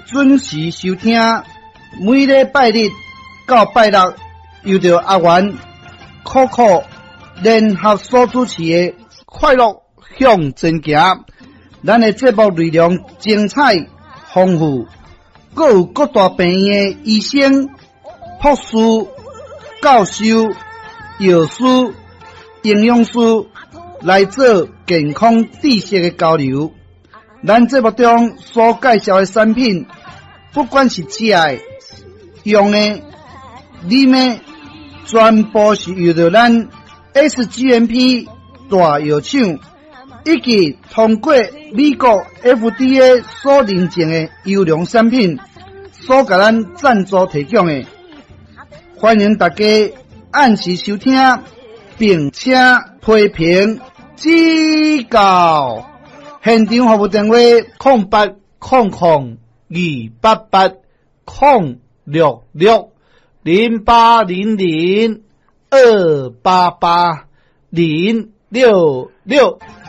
准时收听，每礼拜日到拜六，由着阿元、酷酷联合所主持的快乐向前行。咱的节目内容精彩丰富，各有各大病院的医生、护士、教授、药师、营养师来做健康知识的交流。咱节目中所介绍的产品，不管是食的、用的、啉的，全部是由着咱 SGMP 大药厂以及通过美国 FDA 所认证的优良产品所给咱赞助提供的。欢迎大家按时收听，并且批评指教。现场服务电话08002860600800288066。